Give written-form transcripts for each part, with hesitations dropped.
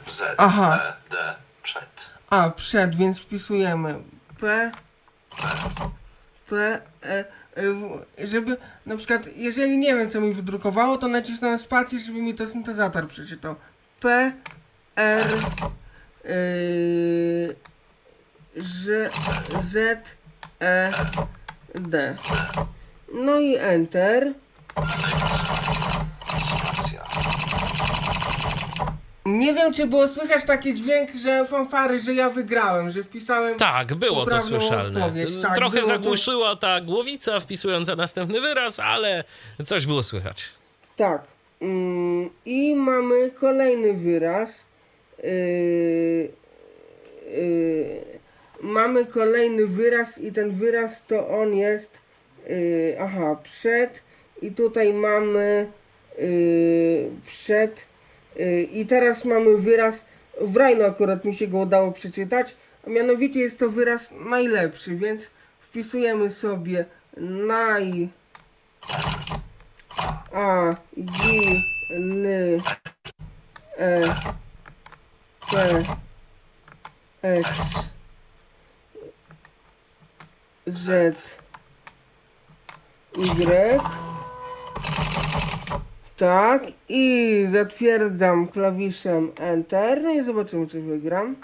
Z, Aha. E, D, przed. A, przed, więc wpisujemy żeby na przykład, jeżeli nie wiem co mi wydrukowało, to nacisnę spację, żeby mi to syntezator przeczytał. P, R, Z, E, D. No i Enter. Spacja. Nie wiem, czy było słychać taki dźwięk, że fanfary, że ja wygrałem, że wpisałem... Tak, było to poprawną słyszalne. odpowiedź. Tak, Trochę było to- zagłuszyła ta głowica wpisująca następny wyraz, ale coś było słychać. Tak. I mamy kolejny wyraz. Mamy kolejny wyraz i ten wyraz to on jest przed i tutaj mamy przed i teraz mamy wyraz w Braille'u akurat mi się go udało przeczytać, a mianowicie jest to wyraz najlepszy, więc wpisujemy sobie A, J, L, E, T, S, Z, Y. Tak, i zatwierdzam klawiszem Enter. No i zobaczymy, czy wygram.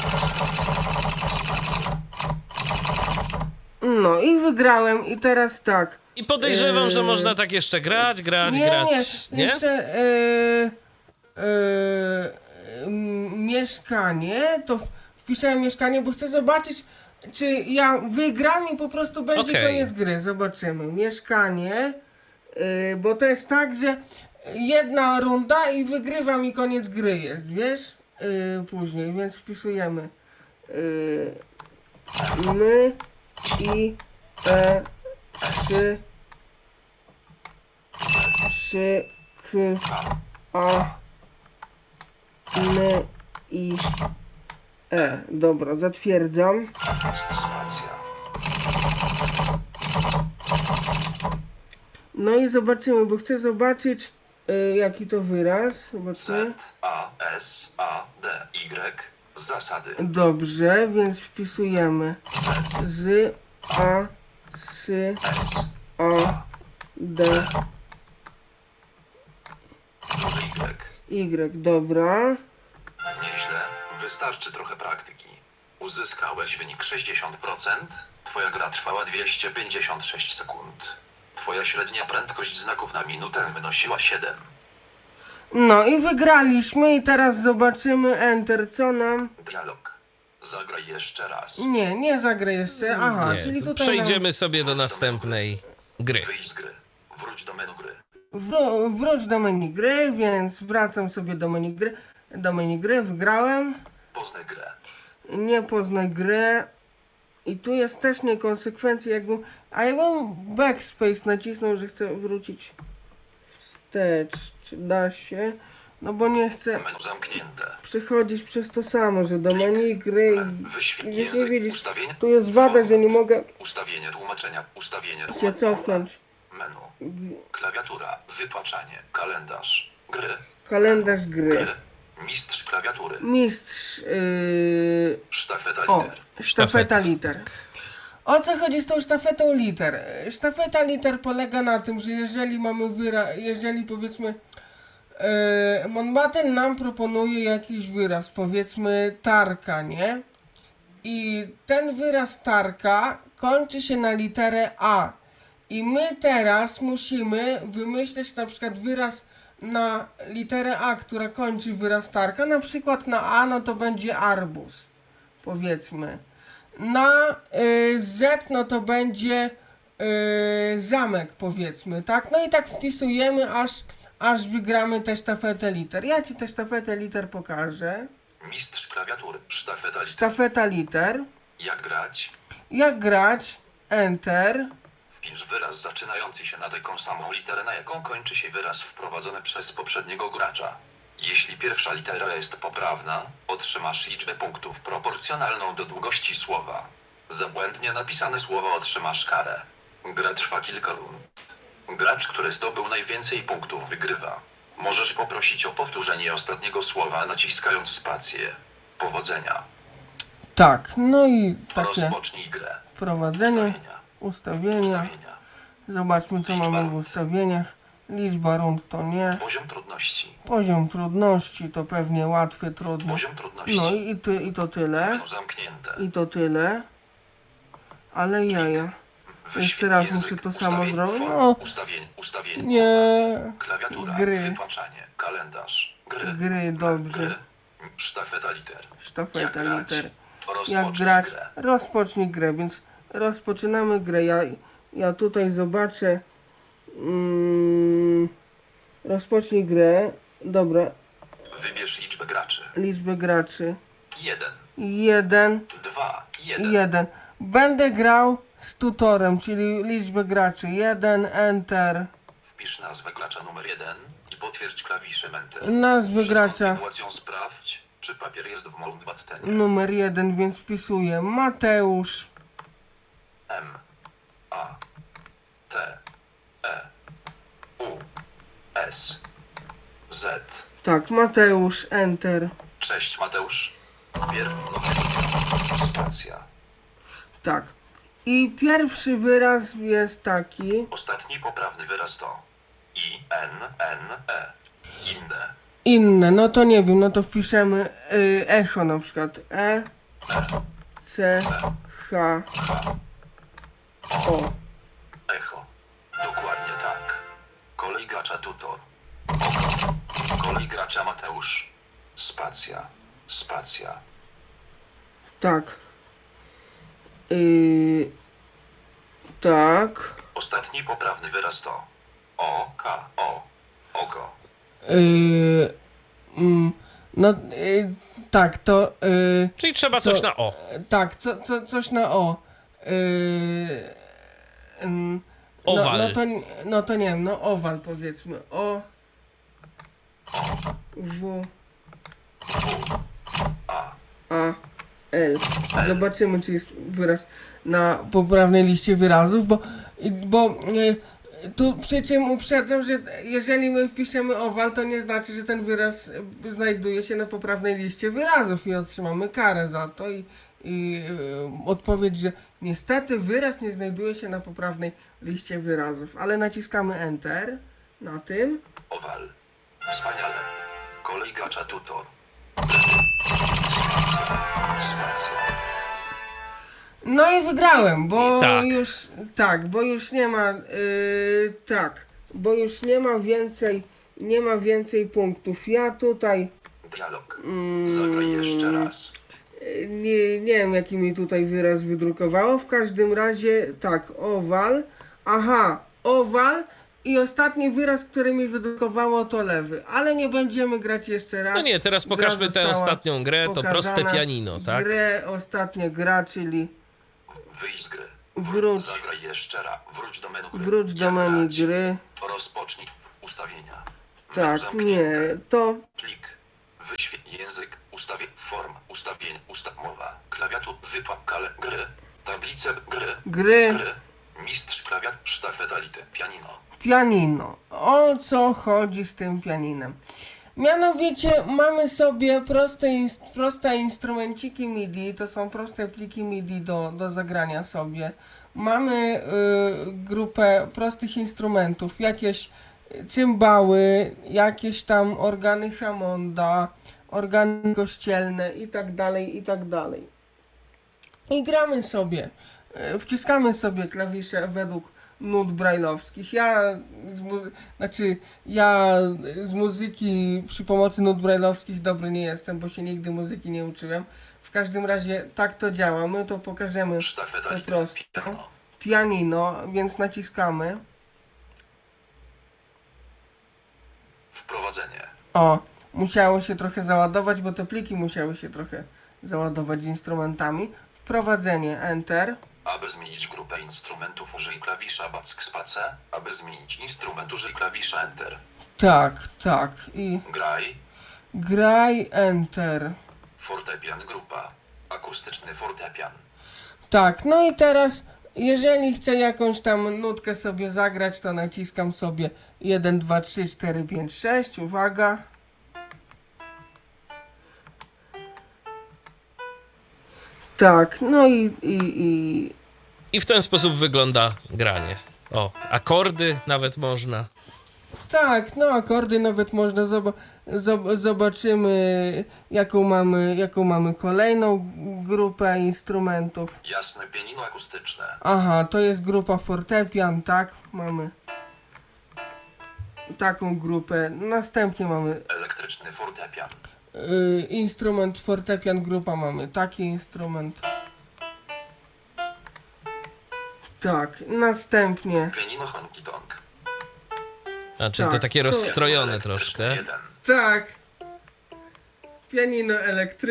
No i wygrałem i teraz tak. I podejrzewam, że można tak jeszcze grać. Nie, jeszcze mieszkanie, to wpisałem mieszkanie, bo chcę zobaczyć, czy ja wygram i po prostu będzie Okej. koniec gry. Zobaczymy. Mieszkanie, bo to jest tak, że jedna runda i wygrywam i koniec gry jest, wiesz? Później, więc wpisujemy my i k, a, n, i, e. Dobra, zatwierdzam. Spacja. No i zobaczymy, bo chcę zobaczyć jaki to wyraz. Zobaczmy. Z, A, S, A, D, Y. Zasady. Dobrze, więc wpisujemy z, a, s, S, a, d, duży Y. y. Dobra. Nieźle. Wystarczy trochę praktyki. Uzyskałeś wynik 60%. Twoja gra trwała 256 sekund. Twoja średnia prędkość znaków na minutę wynosiła 7. No i wygraliśmy i teraz zobaczymy Enter, co nam... Dialog. Zagraj jeszcze raz. Nie zagrę jeszcze. Aha, Nie, czyli to tutaj przejdziemy sobie do następnej gry. Wyjdź z gry. Wróć do menu gry. Wróć do menu gry, więc wracam sobie do menu gry. Do menu gry, wygrałem. Poznaj grę. Nie poznaj grę. I tu jest też niekonsekwencja, jakbym... A jakbym backspace nacisnął, że chcę wrócić wstecz, czy da się? No bo nie chcę Menu zamknięte. przechodzić przez to samo, że do menu gry i... Wyświj Wiesz, nie język. wiedzieć, Ustawienie. tu jest wada, że nie mogę Ustawienie tłumaczenia. Ustawienie się tłumaczenia. cofnąć. Menu. Klawiatura. Wytłaczanie. Kalendarz. Gry. Kalendarz gry. Gry. Mistrz klawiatury. Mistrz... Sztafeta O, liter. sztafeta liter. O co chodzi z tą sztafetą liter? Sztafeta liter polega na tym, że jeżeli mamy jeżeli powiedzmy Monbaten nam proponuje jakiś wyraz, powiedzmy tarka, nie? I ten wyraz tarka kończy się na literę A. I my teraz musimy wymyśleć na przykład wyraz na literę A, która kończy wyraz tarka. Na przykład na A, no to będzie arbuz, powiedzmy. Na Z, no to będzie zamek, powiedzmy, tak? No i tak wpisujemy, aż wygramy tę sztafetę liter. Ja ci tę sztafetę liter pokażę. Mistrz klawiatury. Sztafeta liter. Sztafeta liter. Jak grać? Jak grać? Enter. Wpisz wyraz zaczynający się na taką samą literę, na jaką kończy się wyraz wprowadzony przez poprzedniego gracza. Jeśli pierwsza litera jest poprawna, otrzymasz liczbę punktów proporcjonalną do długości słowa. Za błędnie napisane słowo otrzymasz karę. Gra trwa kilka rund. Gracz, który zdobył najwięcej punktów, wygrywa. Możesz poprosić o powtórzenie ostatniego słowa naciskając spację. Powodzenia. Tak, no i takie Rozpocznij grę. wprowadzenie, Ustawienia. ustawienia. Zobaczmy, co mamy w ustawieniach. Liczba rund to nie. Poziom trudności. Poziom trudności to pewnie łatwy, trudny. Poziom trudności. No i to tyle. Menu zamknięte. I to tyle. Ale jaja. Jeszcze raz muszę to samo zrobić. No, Ustawienie. nie. Klawiatura. Gry. Wytłaczanie. Kalendarz. Gry, dobrze. Gry. Sztafeta liter. Sztafeta Jak grać? liter. Jak Rozpocznij grać? grę. Rozpocznij grę, więc rozpoczynamy grę. Ja tutaj zobaczę. Rozpocznij grę. Dobra, Wybierz liczbę graczy. liczbę graczy. 1, 1, 2, 1. 1. Będę grał z tutorem, czyli liczbę graczy. 1, enter. Wpisz nazwę gracza numer 1 i potwierdź klawiszem Enter. Nazwę Przed gracza kontynuacją sprawdź, czy papier jest w mountbattenie. numer 1, więc wpisuję Mateusz. M, A, T, E, U, S, Z. Tak, Mateusz, enter. Cześć Mateusz. Pierw spacja. Tak. I pierwszy wyraz jest taki. Ostatni poprawny wyraz to I, N, N, E. Inne. Inne, no to nie wiem, no to wpiszemy echo na przykład. E, C, H, O. Echo. Dokładnie tak. Kolej gracza tutor. Kolej gracza Mateusz. Spacja. Spacja. Tak. Tak. Ostatni poprawny wyraz to O, K, O. Oko. No tak, to Czyli trzeba coś na o. tak, coś na O. Owal. No to nie wiem, no owal powiedzmy. O, W, A, L. Zobaczymy, czy jest wyraz na poprawnej liście wyrazów, bo tu przy czym uprzedzam, że jeżeli my wpiszemy owal, to nie znaczy, że ten wyraz znajduje się na poprawnej liście wyrazów i otrzymamy karę za to i odpowiedź, że niestety wyraz nie znajduje się na poprawnej liście wyrazów, ale naciskamy Enter na tym. Owal. Wspaniale. Kolej gracza tutor. Spacja. No i wygrałem, bo Tak. bo już nie ma bo już nie ma więcej punktów. Ja tutaj Dialog. Zagraj jeszcze raz. nie wiem, jaki mi tutaj wyraz wydrukowało. W każdym razie tak, owal. Aha, owal. I ostatni wyraz, który mi wydrukowało, to lewy. Ale nie będziemy grać jeszcze raz. No nie, teraz Gra pokażmy tę została ostatnią grę, to proste pokazana. pianino, tak? Grę ostatnia gra, czyli Wyjdź z gry. Wróć. Zagraj jeszcze raz. Wróć do menu gry. wróć do Jak menu grać? gry. Rozpocznij ustawienia. Menu Tak, zamknięte. nie, to Plik. Wyświetl język. Ustawień. Form. Ustawień. Mowa. Klawiatur. Wypłat. Gry. Tablice. Gry. gry. Gry. Mistrz klawiat. Sztafeta lity. Pianino. Pianino. O co chodzi z tym pianinem? Mianowicie mamy sobie proste instrumenciki MIDI, to są proste pliki MIDI do zagrania sobie. Mamy grupę prostych instrumentów, jakieś cymbały, jakieś tam organy Hammonda, organy kościelne i tak dalej, i tak dalej. I gramy sobie, wciskamy sobie klawisze według nut brajlowskich. Ja z muzyki przy pomocy nut brajlowskich dobry nie jestem, bo się nigdy muzyki nie uczyłem. W każdym razie tak to działa. My to pokażemy Sztafeta po lity. prostu. Pianino. Pianino, więc naciskamy. Wprowadzenie. O, musiało się trochę załadować, bo te pliki musiały się trochę załadować z instrumentami. Wprowadzenie, Enter. Aby zmienić grupę instrumentów, użyj klawisza Backspace. Aby zmienić instrument, użyj klawisza Enter. Tak. I Graj. Enter. Fortepian grupa. Akustyczny fortepian. Tak, no i teraz jeżeli chcę jakąś tam nutkę sobie zagrać, to naciskam sobie 1, 2, 3, 4, 5, 6. Uwaga. Tak, no I w ten sposób wygląda granie. O, akordy nawet można. tak, no akordy nawet można zobaczymy jaką mamy kolejną grupę instrumentów. Jasne pianino akustyczne. Aha, to jest grupa fortepian, tak? Mamy taką grupę. Następnie mamy Elektryczny fortepian. instrument fortepian grupa, mamy taki instrument. Tak, następnie Pianino honky tonk. A czy to Tak, takie to- rozstrojone Elektryczny troszkę. 1. tak, pianino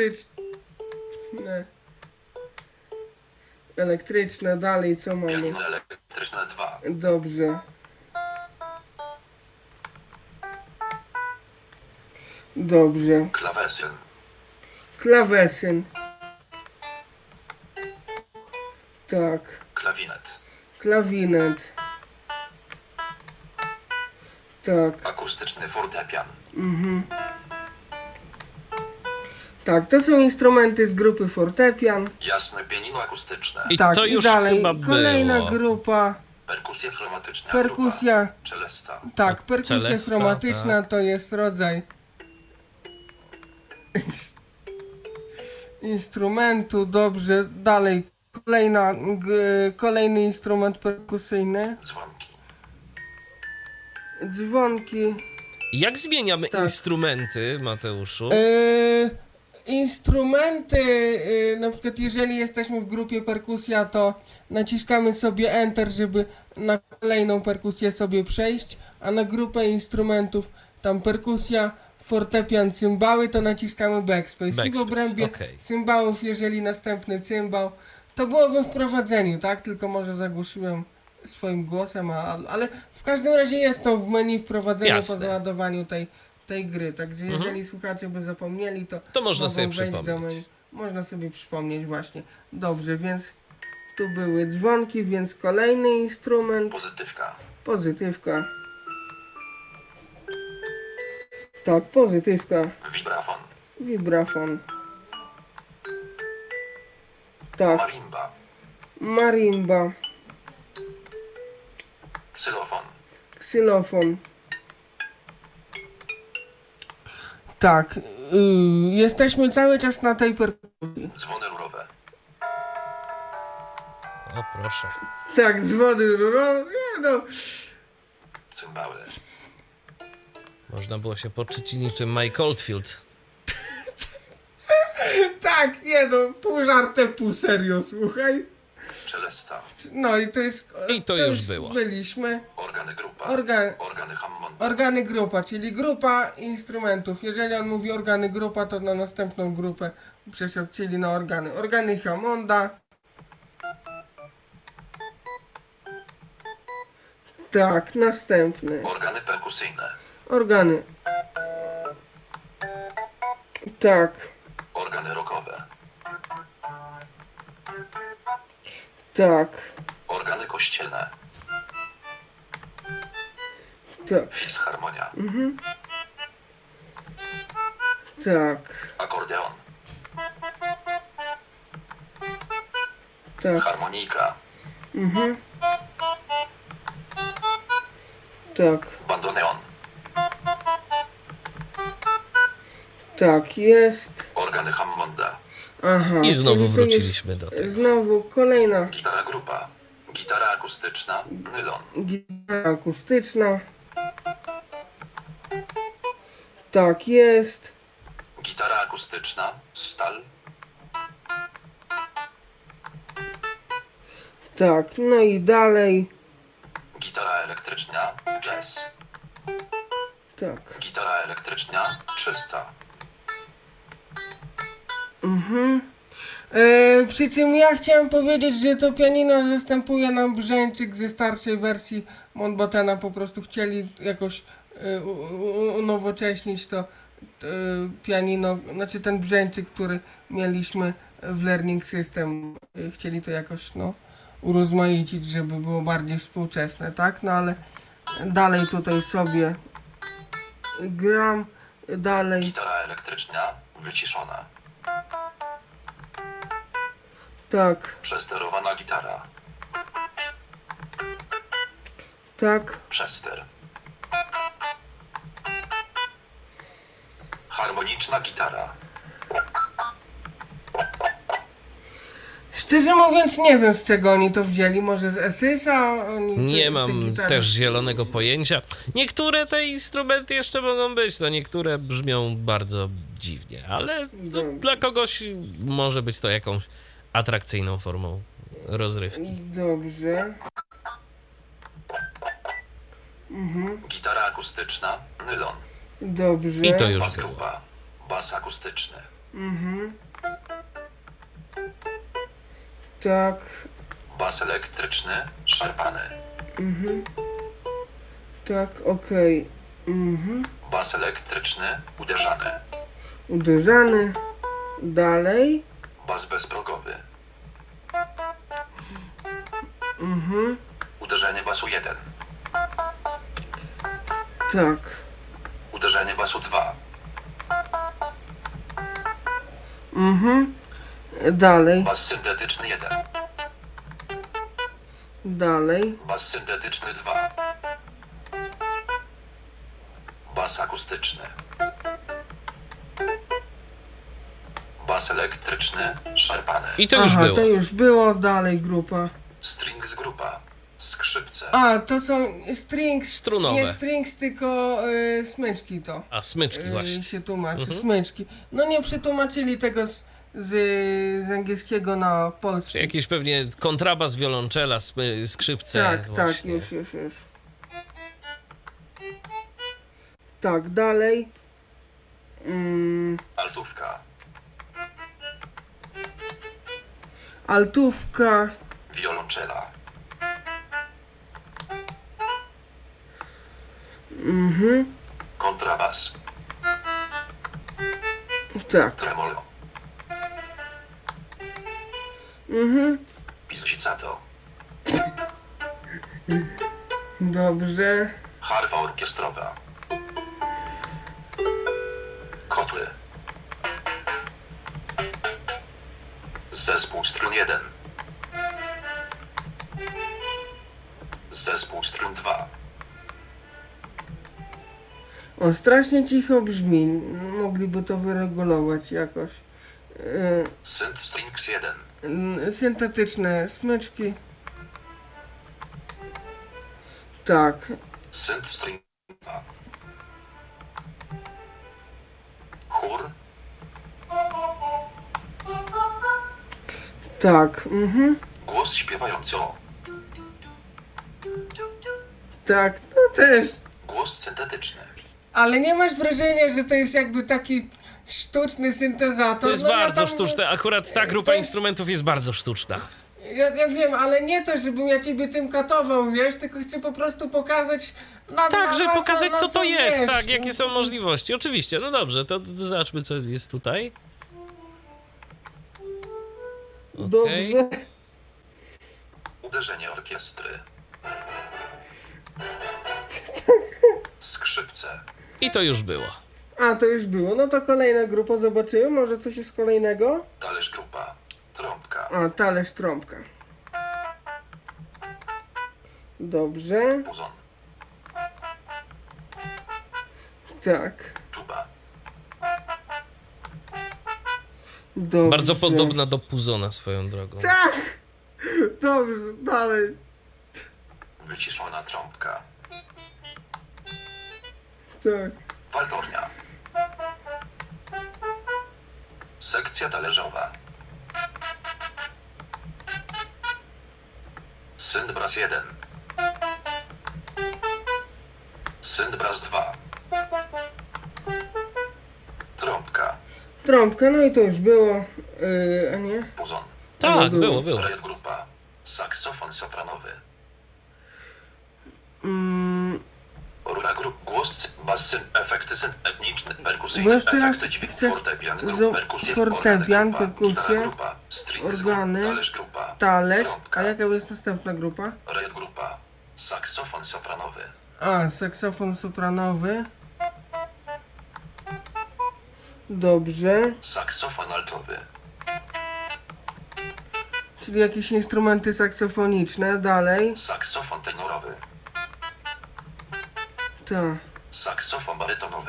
elektryczne, dalej co mamy? Pianino elektryczne 2. Dobrze. Dobrze. Klawesyn. Klawesyn. Tak. Klawinet. Klawinet. Tak. Akustyczny fortepian. Tak, to są instrumenty z grupy fortepian. Jasne pianino akustyczne. I Tak, to i już dalej chyba kolejna było. grupa. Perkusja chromatyczna. Perkusja. Grupa. Celesta. Tak, perkusja Celesta, chromatyczna to jest rodzaj instrumentu. Dobrze, dalej kolejny instrument perkusyjny. Dzwonki. Dzwonki. Jak zmieniamy Tak. instrumenty, Mateuszu? Instrumenty, na przykład jeżeli jesteśmy w grupie perkusja, to naciskamy sobie Enter, żeby na kolejną perkusję sobie przejść, a na grupę instrumentów, tam perkusja, fortepian, cymbały, to naciskamy Backspace. I w Backspace, obrębie okej. cymbałów, jeżeli następny cymbał, to było we wprowadzeniu, tak? Tylko może zagłuszyłem swoim głosem, ale w każdym razie jest to w menu wprowadzenia po Jasne. załadowaniu tej gry, także jeżeli słuchacze by zapomnieli, to można mogą sobie wejść do przypomnieć. menu. Można sobie przypomnieć właśnie. Dobrze, więc tu były dzwonki, więc kolejny instrument, Pozytywka. pozytywka. Tak, pozytywka, Vibrafon. vibrafon. Tak, Marimba. marimba, Ksylofon. ksylofon. Tak, jesteśmy cały czas na tej perkusji. Dzwony rurowe. O proszę. Tak, z wody rurowej, nie no. Cymbały. Można było się poczuć niczym Mike Oldfield. Tak, nie no, pół żartem, pół serio, słuchaj. Celesta. No i to jest... I to już było. Byliśmy. Organy grupa. Organy Hammonda. Organy grupa, czyli grupa instrumentów. Jeżeli on mówi organy grupa, to na następną grupę przeszedł, czyli na organy. Organy Hammonda. Tak, następny. Organy perkusyjne. Organy. Tak, Organy rockowe. tak, Organy kościelne. tak, Fisharmonia. tak, Akordeon. tak, Harmonika. tak, Bandoneon. tak, jest. Organy Hammonda. Aha, I znowu czyli to jest wróciliśmy do tego. Znowu kolejna Gitara grupa. Gitara akustyczna. Nylon. gitara akustyczna. Tak jest. Gitara akustyczna. Stal. Tak, no i dalej. Gitara elektryczna. Jazz. Tak. Gitara elektryczna. Czysta. Przy czym ja chciałem powiedzieć, że to pianino zastępuje nam brzęczyk ze starszej wersji Mountbattena. Po prostu chcieli jakoś unowocześnić to pianino, znaczy ten brzęczyk, który mieliśmy w Learning System. Chcieli to jakoś urozmaicić, żeby było bardziej współczesne, tak? No ale dalej tutaj sobie gram, dalej, Gitara elektryczna wyciszona. tak, Przesterowana gitara. tak, Przester. Harmoniczna gitara. szczerze mówiąc nie wiem z czego oni to wzięli, może z Esysa? Oni Nie te mam gitary- też zielonego pojęcia. Niektóre te instrumenty jeszcze mogą być, no niektóre brzmią bardzo dziwnie, ale no, dla kogoś może być to jakąś atrakcyjną formą rozrywki. Dobrze, Gitara akustyczna nylon. dobrze, I to już Bas było. grupa. Bas akustyczny. tak, Bas elektryczny szarpany. tak, okej, Bas elektryczny uderzany. uderzany, dalej, Bas bezprogowy. Uderzenie basu 1. tak, Uderzenie basu 2. dalej, Bas syntetyczny 1. dalej, Bas syntetyczny 2. Bas akustyczny. Bas elektryczny szarpany. I to już aha, było. to już było, dalej grupa. Strings grupa. Skrzypce. A, to są strings, Strunowe. nie strings, tylko smyczki to A smyczki właśnie. się tłumaczy, smyczki. No nie przetłumaczyli tego z angielskiego na polski. Czy jakiś pewnie kontrabas, wiolonczela, skrzypce. Tak, tak, właśnie. już. Tak, dalej. Altówka. Altówka, Wiolonczela. Kontrabas. tak, Tremolo. Pizzicato. dobrze, Harfa orkiestrowa. Kotły. Zespół strun 1. Zespół strun 2. o, strasznie cicho brzmi, mogliby to wyregulować jakoś. Synth strings 1. Syntetyczne smyczki, tak, Synth string 2. Chór. tak, Głos śpiewający o. tak, no też. Głos syntetyczny. Ale nie masz wrażenia, że to jest jakby taki sztuczny syntezator? To jest No ja bardzo tam- sztuczne. Akurat ta grupa to jest- instrumentów jest bardzo sztuczna. Ja wiem, ale nie to, żebym ja ciebie tym katował, wiesz, tylko chcę po prostu pokazać... Tak, żeby pokazać, na co to jest, wiesz. tak, jakie są możliwości. Oczywiście, no dobrze, to zobaczmy, co jest tutaj. Okej. Dobrze. Uderzenie orkiestry. Skrzypce. I to już było. A, to już było. No to kolejna grupa, zobaczymy, może coś jest kolejnego? Talerz grupa. Trąbka. A, talerz, trąbka. Dobrze, Puzon. tak. Tuba. Dobrze. Bardzo podobna do Puzona swoją drogą. Tak! Dobrze, dalej. Wyciszona trąbka. Tak. Waltornia. Sekcja talerzowa. Syndbras 1. Syndbras 2. Trąbka. Trąbka, no i to już było. A nie? Puzon. Tak, było. było. Riot grupa. Saksofon sopranowy. Mm, Rura grup. Głos, basy, efekty etniczne, Bo perkusyjne, jeszcze raz efekty dźwięk, chcę fortepian, zo- perkusje, fortepian, organy, grupa, perkusje, gitara, grupa, strings, organy, talerz, grupa, talerz, trąbka, a jaka jest następna grupa? riot, grupa, saksofon sopranowy, A, saksofon sopranowy. Dobrze. saksofon altowy, Czyli jakieś instrumenty saksofoniczne. Dalej. saksofon tenorowy, Tak. saksofon barytonowy,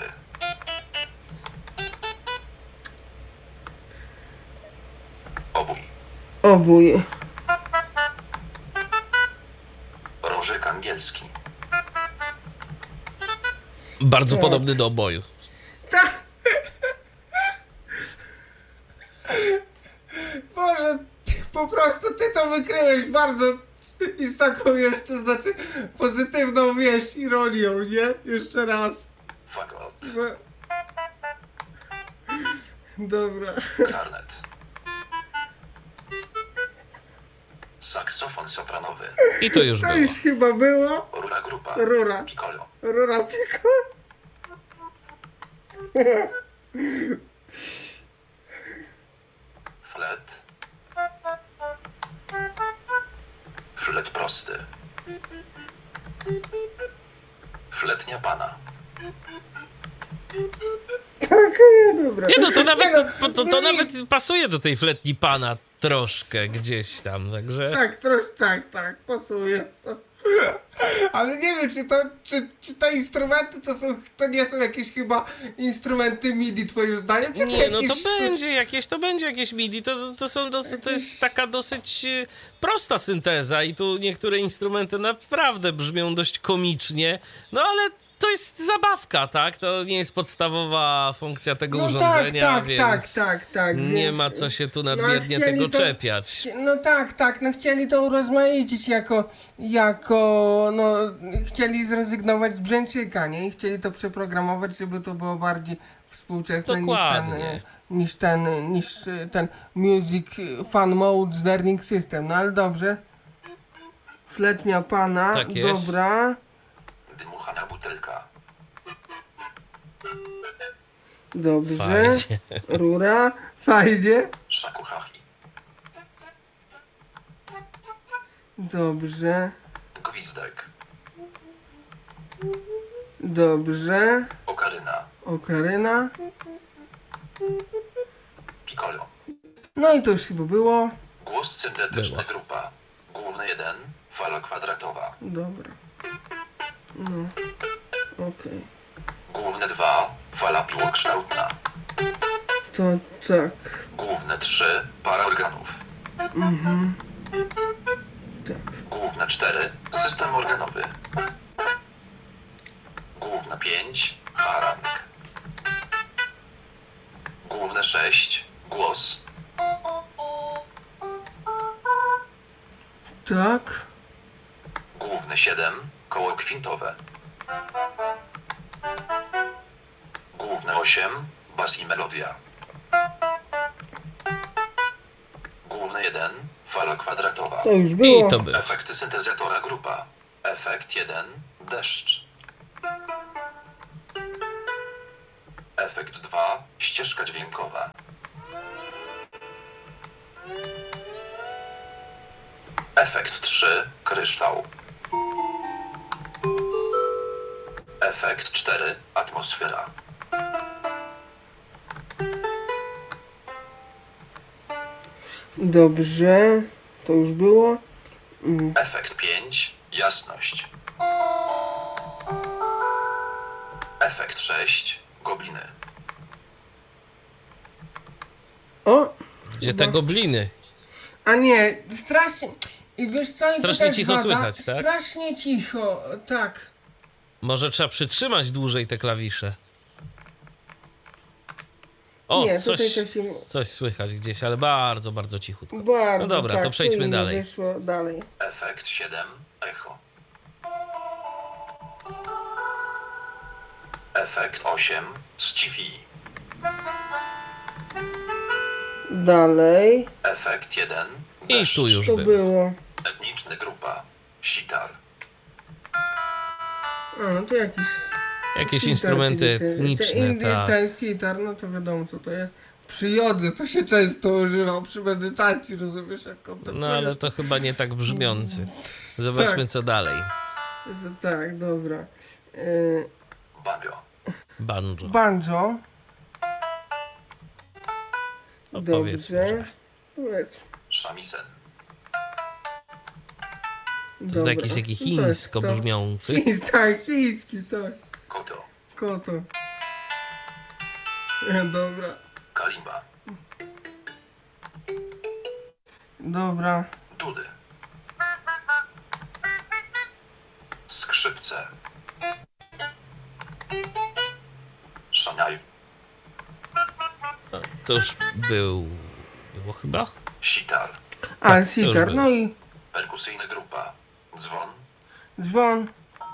obój, Obój. rożyk angielski, Bardzo Tak. podobny do oboju. Tak. Boże, po prostu ty to wykryłeś bardzo i z taką jeszcze, znaczy pozytywną wieś, ironią, nie? Jeszcze raz. fagot, Dobra. klarnet, saksofon sopranowy, I to już To było. już chyba było. rura, grupa, Rura. piccolo, Rura piko. flet, flet prosty, fletnia pana, Dobra. Nie no, to nawet, to nie, nawet pasuje do tej fletni pana troszkę gdzieś tam, także... Tak, tak, pasuje. Ale nie wiem, czy te instrumenty to nie są jakieś chyba instrumenty MIDI twoim zdaniem? Czy Nie, no to jakieś- będzie jakieś MIDI, to jest taka dosyć prosta synteza i tu niektóre instrumenty naprawdę brzmią dość komicznie, no ale to jest zabawka, tak? To nie jest podstawowa funkcja tego No urządzenia, więc tak. nie więc- ma co się tu no, nadmiernie chcieli tego to- czepiać. No tak, no chcieli to urozmaicić no chcieli zrezygnować z brzęczyka, nie? I chcieli to przeprogramować, żeby to było bardziej współczesne Dokładnie. niż ten Music Fun Mode z Learning System, no ale dobrze. Fletnia pana, Tak jest. dobra, dmuchana butelka, dobrze, Fajnie. rura, fajnie, shakuhachi, dobrze, gwizdek, dobrze, okaryna, okaryna, piccolo, no i to już chyba było. głos syntetyczny, Było. grupa, główny 1, fala kwadratowa, Dobra. No. Okej. główne 2, fala piłokształtna, To tak. główne 3, para organów, Tak. główne 4, system organowy, główne 5, harang, główne 6, głos, Tak. główne 7, koło kwintowe, główne 8, bas i melodia, główne 1, fala kwadratowa, To już I było. to było. efekty syntezatora, grupa, efekt 1, deszcz, efekt 2, ścieżka dźwiękowa, efekt 3, kryształ, efekt 4, atmosfera, Dobrze. To już było. efekt 5, jasność, efekt 6, gobliny, O! Gdzie te gobliny? A nie, strasznie. I wiesz co? I to Strasznie też cicho wada. słychać, tak? Strasznie cicho, tak. Może trzeba przytrzymać dłużej te klawisze. O, Nie, tutaj to coś, się coś słychać gdzieś, ale bardzo, bardzo cichutko. bardzo. No dobra, tak, to przejdźmy tu im dalej. Wyszło dalej. efekt 7, echo, efekt 8, sci-fi, Dalej. efekt 1, I deszcz, tu już To było. było. etniczny, grupa, sitar, A, no to jakiś Jakieś Sitar, instrumenty czyli etniczne, tak. ten sitar, no to wiadomo co to jest. Przy jodze to się często używa, przy medytacji, rozumiesz, jak kontemplujesz. No ale to chyba nie tak brzmiący. Zobaczmy Tak. co dalej. Tak, dobra. Banjo. Banjo. Banjo. No, powiedzmy, Dobrze. że Powiedz. Shamisen. to Dobra. jakiś taki No to jest chińsko to. brzmiący. Tak, chiński, tak. Koto. Koto. Dobra. Kalimba. Dobra. Dudy. Skrzypce. Szanaj. To już było chyba? Sitar. A, Tak, to sitar, już no i Perkusyjna grupa. Dzwon. dzwon.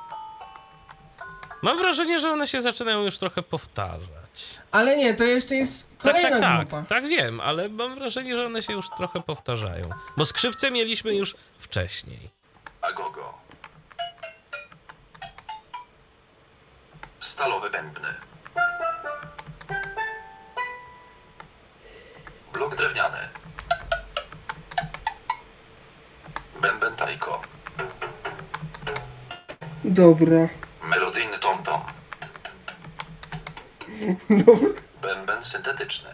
Mam wrażenie, że one się zaczynają już trochę powtarzać. Ale nie, to jeszcze jest Tak, kolejna tak, grupa. tak. Tak wiem, ale mam wrażenie, że one się już trochę powtarzają. Bo skrzypce mieliśmy już wcześniej. Agogo. Stalowe bębny. Blok drewniany. Bęben tajko. Dobra. Melodyjny tom-tom. Bęben syntetyczny.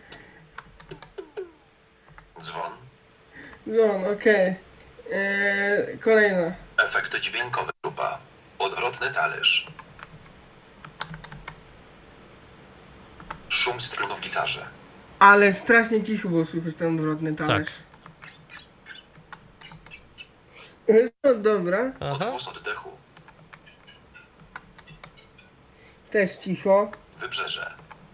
Dzwon. Dzwon, okej. Kolejna. Efekty dźwiękowe grupa. Odwrotny talerz. Szum strun w gitarze. Ale strasznie cicho było słychać ten odwrotny talerz. Tak. No dobra. Aha. Odgłos oddechu. Też cicho. Wybrzeże.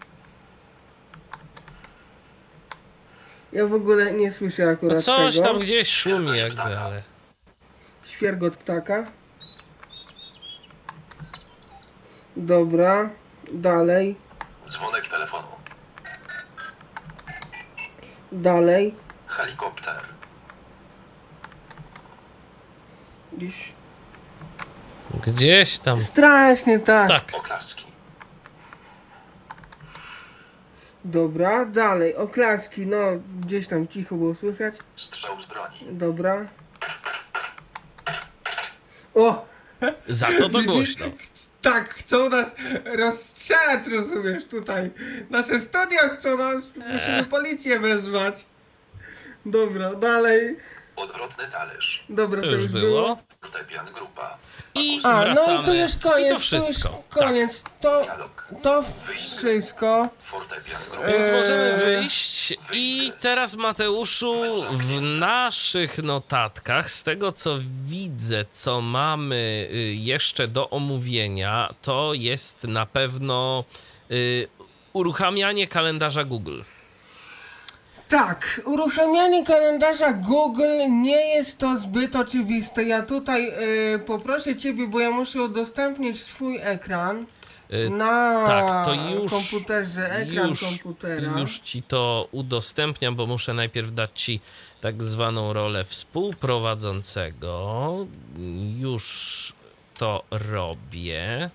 Ja w ogóle nie słyszę No akurat coś tego. tam gdzieś szumi jakby, ale... Świergot ptaka. Dobra. Dalej. Dzwonek telefonu. Dalej. Helikopter. Gdzieś tam... Strasznie tak. Tak. Oklaski. Dobra, dalej. Oklaski, no gdzieś tam cicho było słychać. Strzał z broni. Dobra. O! Za to Widzisz? głośno. Tak, chcą nas rozstrzelać, rozumiesz, tutaj. Nasze studia chcą nas, musimy policję wezwać. Dobra, dalej. Odwrotny talerz. Dobra, To już było. Fortepian grupa. I A, wracamy. no i to już koniec. I to wszystko. To już koniec. Dialog. To wszystko. Fortepian grupa. Więc możemy wyjść i teraz Mateuszu w naszych notatkach, z tego co widzę, co mamy jeszcze do omówienia, to jest na pewno uruchamianie kalendarza Google. Tak, uruchamianie kalendarza Google nie jest to zbyt oczywiste. Ja tutaj poproszę Ciebie, bo ja muszę udostępnić swój ekran na Tak, to już komputerze, ekran komputera. Już ci to udostępniam, bo muszę najpierw dać ci tak zwaną rolę współprowadzącego. Już to robię.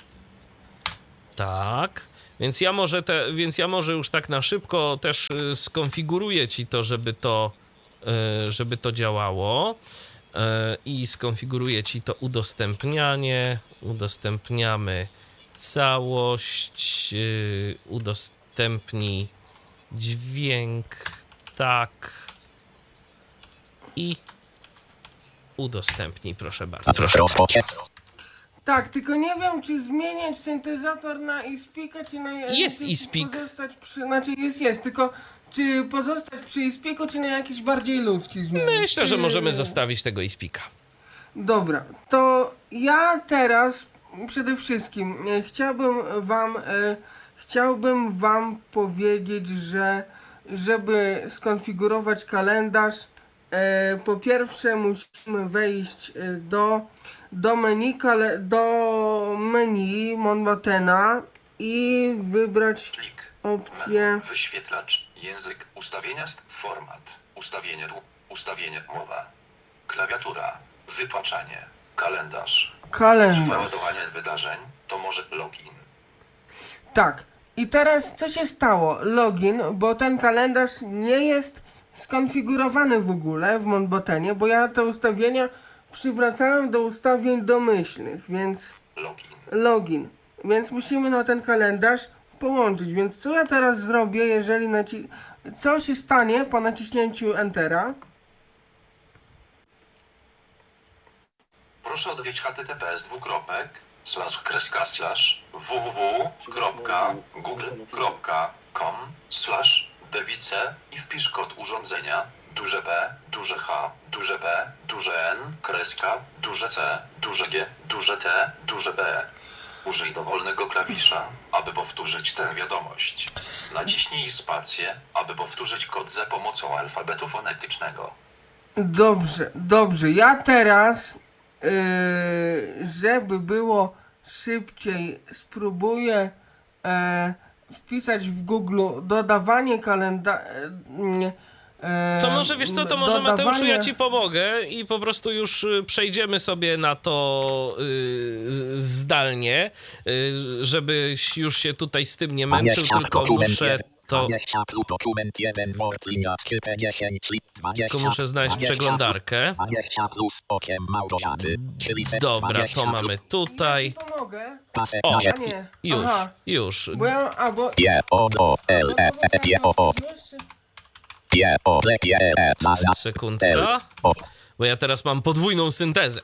Tak. Więc ja może już tak na szybko też skonfiguruję ci to, żeby to działało. I skonfiguruję ci to udostępnianie. Udostępniamy całość. Udostępnij dźwięk. Tak. I udostępnij, proszę bardzo. Proszę o focie. Tak, tylko nie wiem, czy zmieniać syntezator na iSpeaka, czy na... Jest czy iSpeak. Pozostać przy... Znaczy jest, tylko czy pozostać przy iSpeaku, czy na jakiś bardziej ludzki zmienić? Myślę, że Czy- możemy zostawić tego iSpeaka. Dobra, to ja teraz przede wszystkim chciałbym wam powiedzieć, że żeby skonfigurować kalendarz, po pierwsze musimy wejść do menu Monbatena i wybrać Klik. opcję. Menu. Wyświetlacz. Język. Ustawienia. Format. Ustawienie. Ustawienie. Mowa. Klawiatura. Wytłaczanie. Kalendarz. Kalendarz. Ładowanie wydarzeń. To może login. Tak. I teraz co się stało? Login, bo ten kalendarz nie jest skonfigurowany w ogóle w Monbotenie, bo ja te ustawienia przywracałem do ustawień domyślnych, więc login. Więc musimy na ten kalendarz połączyć. Więc co ja teraz zrobię, jeżeli co się stanie po naciśnięciu Entera? Proszę odwiedzić https://www.google.com/device i wpisz kod urządzenia duże B, duże H, duże B, duże N, duże C, duże G, duże T, duże B. Użyj dowolnego klawisza, aby powtórzyć tę wiadomość. Naciśnij spację, aby powtórzyć kod za pomocą alfabetu fonetycznego. Dobrze. Ja teraz, żeby było szybciej, spróbuję wpisać w Google dodawanie kalendarza. To może, wiesz co, to może Mateuszu, ja ci pomogę i po prostu już przejdziemy sobie na to zdalnie, żebyś już się tutaj z tym nie męczył, tylko muszę to... Tylko muszę znaleźć przeglądarkę. Dobra, to mamy tutaj. O, już. Sekundka, bo ja teraz mam podwójną syntezę.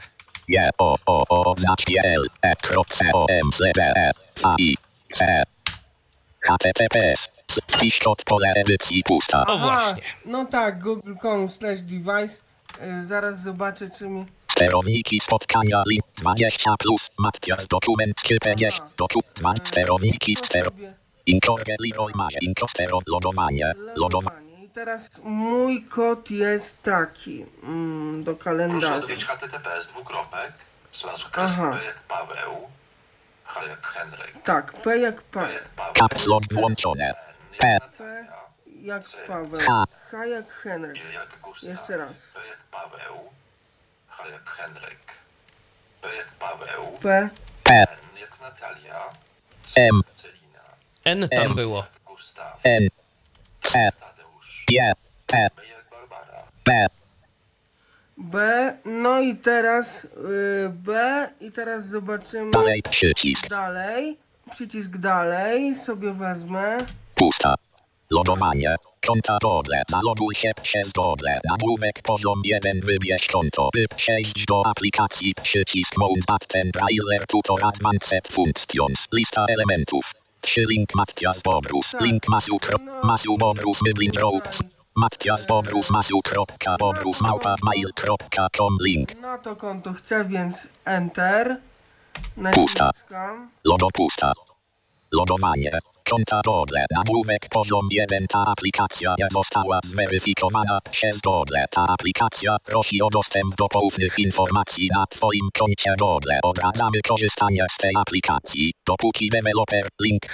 O właśnie. No tak, google.com/device. Zaraz zobaczę, czy mi... Sterowniki spotkania link 20 plus Mattias dokument 50 sterowniki Inkorge Leroy Mazie Inkostero logowanie. I teraz mój kod jest taki do kalendarza. Proszę odwiedzić https://Paweł H jak Henryk. Tak, P jak Paweł. Caps lock włączone. P jak Paweł. H jak Henryk. Jak Gustaw. Jeszcze raz. P jak Paweł. H jak Henryk. P jak Paweł. P. P N jak Natalia. M Celina. N tam było. Gustaw. N C Tadeusz. G T B jak Barbara. B B, no i teraz B i teraz zobaczymy dalej przycisk dalej. Przycisk dalej sobie wezmę. pusta. Logowanie. Konta Google. Zaloguj się przez Google. Nagłówek poziom 1 wybierz konto. By przejść do aplikacji przycisk Mount Button Braille Tutor Advanced Functions. Lista elementów. 3 link Mattias Bobrus. Tak. Link Masiu Bobrus Myblin Ropes. Mattias Bobrus Masiu.bobrus@mail.com link. Na to konto chcę, więc Enter. Pusta. Naciskam. Logo pusta. Logowanie. Konta Google. Nagłówek poziom 1. Ta aplikacja nie została zweryfikowana przez Google. Ta aplikacja prosi o dostęp do poufnych informacji na Twoim koncie Google. Odradzamy korzystanie z tej aplikacji, dopóki deweloper link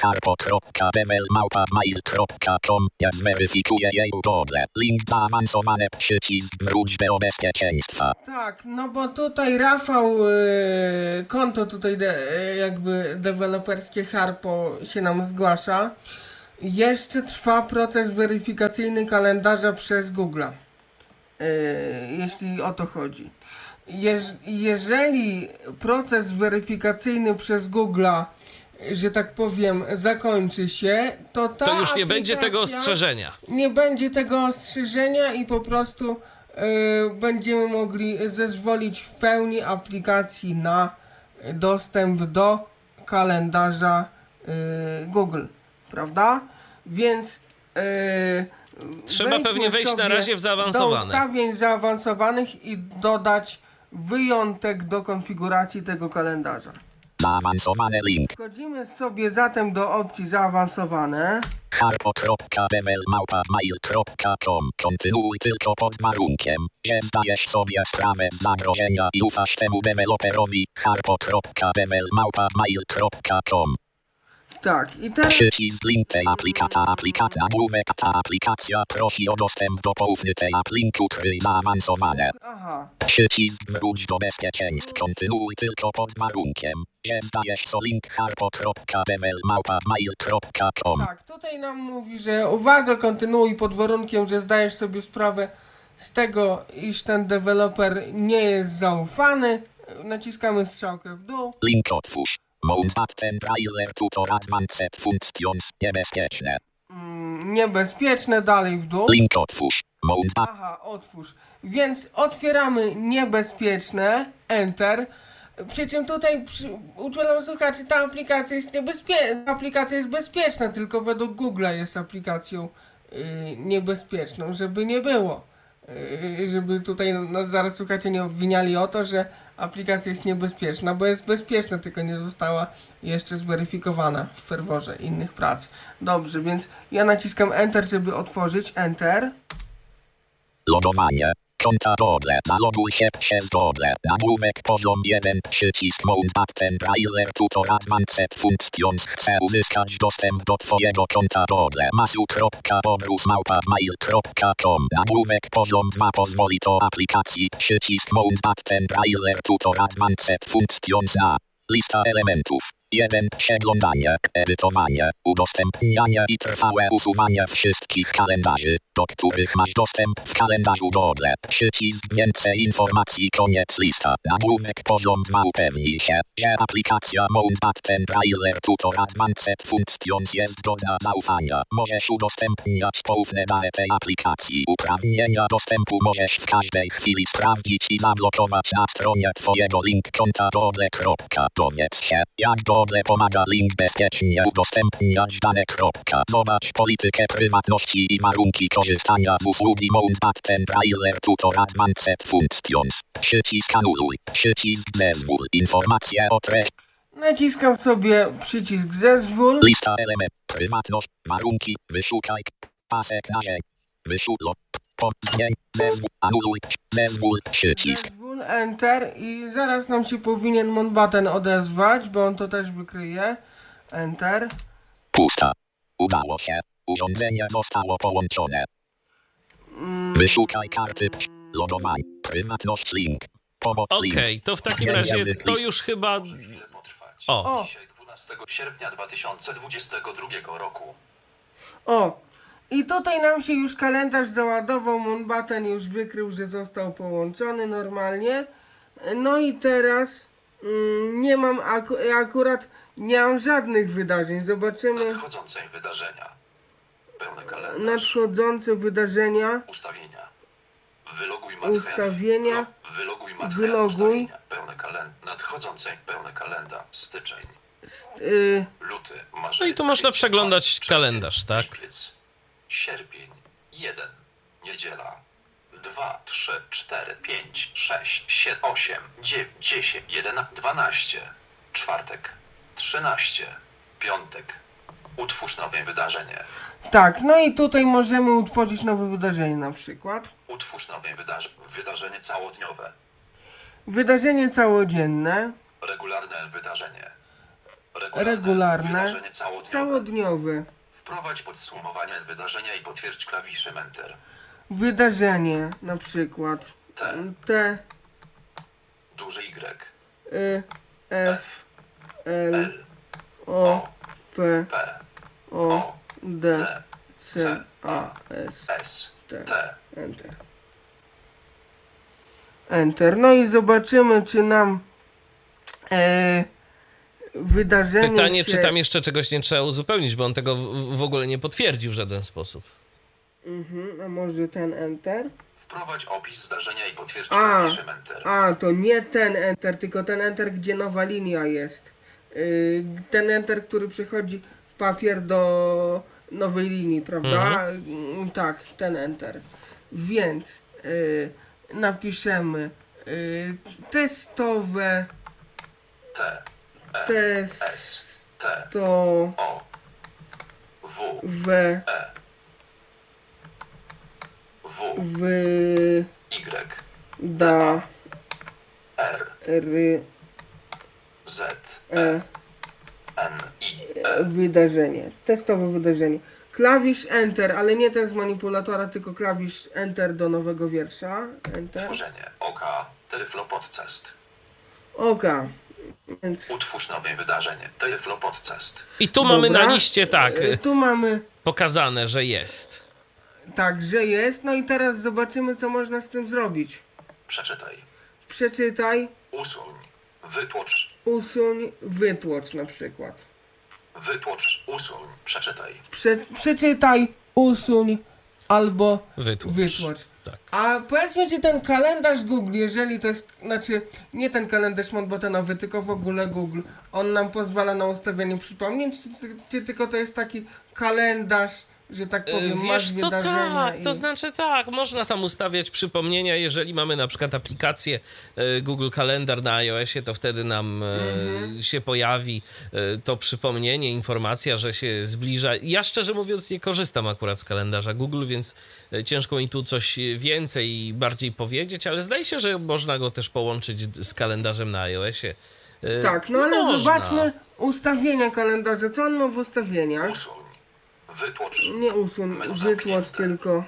harpo.devel@mail.com nie zweryfikuje jej Google. Link zaawansowany przycisk wróć do bezpieczeństwa. Tak, no bo tutaj Rafał, konto tutaj jakby deweloperskie Harpo się nam zgłasza. Jeszcze trwa proces weryfikacyjny kalendarza przez Google'a, jeśli o to chodzi. Jeżeli proces weryfikacyjny przez Google'a, że tak powiem, zakończy się, to już nie będzie tego ostrzeżenia. Nie będzie tego ostrzeżenia i po prostu będziemy mogli zezwolić w pełni aplikacji na dostęp do kalendarza Google, prawda? Więc trzeba pewnie wejść na razie w zaawansowane. Do ustawień zaawansowanych i dodać wyjątek do konfiguracji tego kalendarza. Zaawansowany link. Wchodzimy sobie zatem do opcji zaawansowane. harpo.devel@mail.com. Kontynuuj tylko pod warunkiem, że zdajesz sobie sprawę z zagrożenia i ufasz temu deweloperowi. harpo.devel@mail.com. Tak, i teraz... Przycisk link tej nagłówek ta aplikacja prosi o dostęp do poufny tej linku kryj zaawansowane. Aha. Przycisk wróć do bezpieczeństw kontynuuj tylko pod warunkiem, że zdajesz so link harpo.devel@mail.com. Tak, tutaj nam mówi, że uwaga, kontynuuj pod warunkiem, że zdajesz sobie sprawę z tego, iż ten deweloper nie jest zaufany. Naciskamy strzałkę w dół. Link otwórz. Mount ten trailer tutor advanced functions niebezpieczne. Niebezpieczne, dalej w dół. Link otwórz. Mount Aha, otwórz. Więc otwieramy niebezpieczne, enter. Przy czym tutaj uczulam słuchaczy, ta aplikacja jest aplikacja jest bezpieczna, tylko według Google'a jest aplikacją niebezpieczną, żeby nie było. Żeby tutaj nas zaraz słuchacze nie obwiniali o to, że aplikacja jest niebezpieczna, bo jest bezpieczna, tylko nie została jeszcze zweryfikowana w ferworze innych prac. Dobrze, więc ja naciskam enter, żeby otworzyć, enter. logowanie. Konta Google. Zaloguj się przez Google. Nagłówek poziom 1. Przycisk Mount ten trailer tutor advanced functions chce uzyskać dostęp do twojego konta Google. masu.podrus@mail.com. Nagłówek poziom 2 pozwoli to aplikacji. Przycisk Mount ten trailer tutor advanced functions na lista elementów. 1. Przeglądanie, edytowanie, udostępnianie i trwałe usuwanie wszystkich kalendarzy, do których masz dostęp w kalendarzu Google. Przycisk więcej informacji, koniec lista. Nagłówek poziom 2 upewnij się, że aplikacja Mount ten trailer tutor advanced functions jest godna zaufania. Możesz udostępniać poufne dane tej aplikacji. Uprawnienia dostępu możesz w każdej chwili sprawdzić i zablokować na stronie twojego link konta Google. Dowiedz się, jak Google pomaga link bezpiecznie udostępniać dane. Zobacz politykę prywatności i warunki korzystania z usługi Mount ten trailer tutor advanced functions. Przycisk anuluj. Przycisk zezwól. Informacje o treści. Naciskam sobie przycisk zezwól. Lista element. Prywatność. Warunki. Wyszukaj. Pasek narzędzi. Wyszuklo. Zmień. Zezwól. Anuluj. Zezwól. Przycisk. Zezwól, enter i zaraz nam się powinien Mountbatten odezwać, bo on to też wykryje. Enter. Pusta. Udało się. Urządzenie zostało połączone. Wyszukaj karty. Logowanie. Prywatność link. Pomoc link. Okej, to w takim razie to już chyba... Może chwilę potrwać. O. Dzisiaj 12 sierpnia 2022 roku. O! I tutaj nam się już kalendarz załadował, Mountbatten już wykrył, że został połączony normalnie. No i teraz nie mam, akurat nie mam żadnych wydarzeń. Zobaczymy Nadchodzące wydarzenia. Pełny kalendarz. nadchodzące wydarzenia. Ustawienia. Wyloguj matchę. Ustawienia. Wyloguj matchę. Wyloguj. Ustawienia. Pełny kalendarz. Nadchodzące. Pełny kalendarz. Styczeń. Luty. Marzec. No i tu można kwiecień, przeglądać czerwiec, kalendarz, tak? lipiec, sierpień. 1. Niedziela. 2, 3, 4, 5, 6, 7, 8, 9, 10, 11, 12. Czwartek. 13. Piątek. Utwórz nowe wydarzenie. Tak, no i tutaj możemy utworzyć nowe wydarzenie na przykład. Utwórz nowe wydarzenie całodniowe. Wydarzenie całodzienne. Regularne wydarzenie. Regularne. Wydarzenie całodniowe. Całodniowe. Wprowadź podsumowanie wydarzenia i potwierdź klawiszem Enter. Wydarzenie na przykład. T. Duży Y. F. L. L. O. P. P. O. D. D. C. A. S. S. T. T. Enter. Enter. No i zobaczymy, czy nam wydarzenie Pytanie, się... czy tam jeszcze czegoś nie trzeba uzupełnić, bo on tego w ogóle nie potwierdził w żaden sposób. A może ten Enter? Wprowadź opis zdarzenia i potwierdź A. klawiszem Enter. A, to nie ten Enter, tylko ten Enter, gdzie nowa linia jest. Ten Enter, który przechodzi papier do nowej linii, prawda? Tak, ten Enter. Więc napiszemy testowe T. E. test S. T. to O. W. w E. W. Y. da R. r Z. e N, I, E. Wydarzenie. Testowe wydarzenie. Klawisz Enter, ale nie ten z manipulatora, tylko klawisz Enter do nowego wiersza. Enter. Tworzenie. Oka. Tyflopodcast. Oka. Więc Utwórz nowe wydarzenie. Tyflopodcast. I tu mamy dobra. na liście tak Tu mamy pokazane, że jest. tak, że jest. No i teraz zobaczymy, co można z tym zrobić. Przeczytaj. Przeczytaj, Usuń. Wytłocz. usuń, wytłocz na przykład. Wytłocz. Usuń. Przeczytaj. Przeczytaj, usuń albo Wytłocz. wytłocz. Tak. A powiedzmy, czy ten kalendarz Google, jeżeli to jest, znaczy nie ten kalendarz Mountbattenowy, tylko w ogóle Google, on nam pozwala na ustawianie przypomnień, czy tylko to jest taki kalendarz, że tak powiem, Wiesz masz co, wydarzenia tak, to znaczy tak, można tam ustawiać przypomnienia, jeżeli mamy na przykład aplikację Google Kalendar na iOSie, to wtedy nam się pojawi to przypomnienie, informacja, że się zbliża. Ja szczerze mówiąc nie korzystam akurat z kalendarza Google, więc ciężko mi tu coś więcej i bardziej powiedzieć, ale zdaje się, że można go też połączyć z kalendarzem na iOSie. Tak, no ale Można. zobaczmy ustawienia kalendarza, co on ma w ustawieniach. Usuń. Wytłocz. Nie usuń, Menu wytłocz zamknięte. tylko.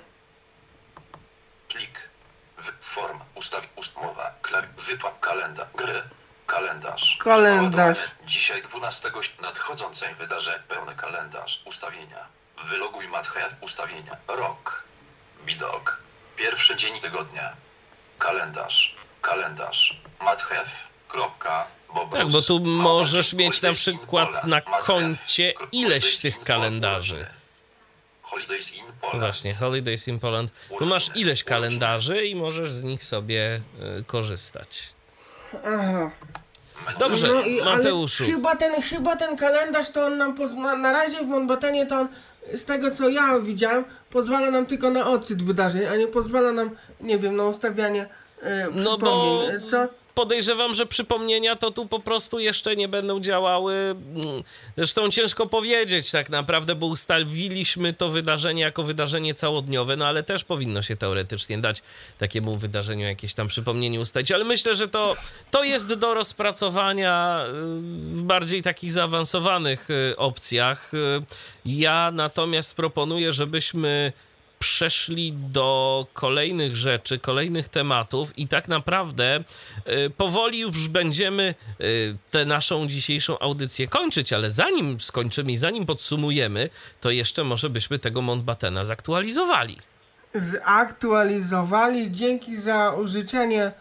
Klik. Form. Mowa. Wytłap kalendarz. Gry. Kalendarz. Kalendarz. Wyładowanie. Dzisiaj 12 nadchodzące wydarzenie. Pełny kalendarz. Ustawienia. Wyloguj matchę. Ustawienia. Rok. Widok. Pierwszy dzień tygodnia. Kalendarz. Kalendarz. Matchew. Kropka. Bobrus. Tak, bo tu możesz Małpa, mieć na Holidays in przykład Poland. na Matchew. koncie ileś Holidays tych in kalendarzy. Holidays in Poland. Właśnie, Holidays in Poland. Tu masz ileś kalendarzy i możesz z nich sobie korzystać. Aha. Menu Dobrze, No i, ale Mateuszu. chyba ten kalendarz to on nam pozwala, na razie w Mountbattenie to on, z tego co ja widziałem, pozwala nam tylko na odczyt wydarzeń, a nie pozwala nam, nie wiem, na ustawianie No bo przypomnień. Co? podejrzewam, że przypomnienia to tu po prostu jeszcze nie będą działały. Zresztą ciężko powiedzieć tak naprawdę, bo ustawiliśmy to wydarzenie jako wydarzenie całodniowe, no ale też powinno się teoretycznie dać takiemu wydarzeniu jakieś tam przypomnienie ustalić. Ale myślę, że to jest do rozpracowania w bardziej takich zaawansowanych opcjach. Ja natomiast proponuję, żebyśmy przeszli do kolejnych rzeczy, kolejnych tematów i tak naprawdę powoli już będziemy tę naszą dzisiejszą audycję kończyć, ale zanim skończymy i zanim podsumujemy, to jeszcze może byśmy tego Mountbattena zaktualizowali. Zaktualizowali, dzięki za użyczenie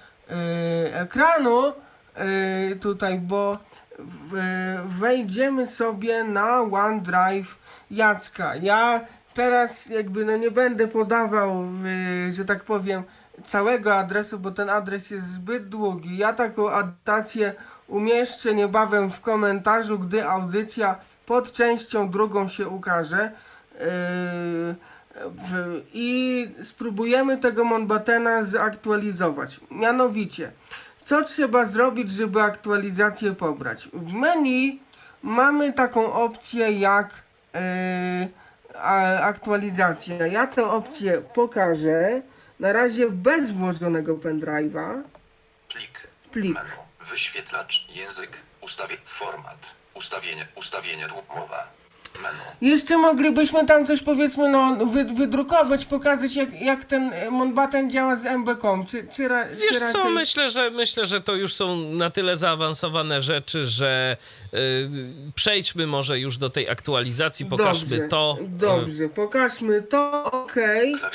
ekranu tutaj, bo wejdziemy sobie na OneDrive Jacka. Ja teraz jakby no nie będę podawał, że tak powiem, całego adresu, bo ten adres jest zbyt długi. Ja taką adnotację umieszczę niebawem w komentarzu, gdy audycja pod częścią drugą się ukaże. I spróbujemy tego Mountbattena zaktualizować. Mianowicie, co trzeba zrobić, żeby aktualizację pobrać? W menu mamy taką opcję jak aktualizacja. Ja tę opcję pokażę. Na razie bez włożonego pendrive'a. Plik. Plik. Menu. Wyświetlacz. Język. Format. Ustawienie mowa. Menu. Jeszcze moglibyśmy tam coś powiedzmy wydrukować, pokazać jak ten Mountbatten działa z MB.com. Czy Wiesz co, raczej... myślę, że to już są na tyle zaawansowane rzeczy, że przejdźmy może już do tej aktualizacji, pokażmy Dobrze, to. Dobrze, pokażmy to, okej.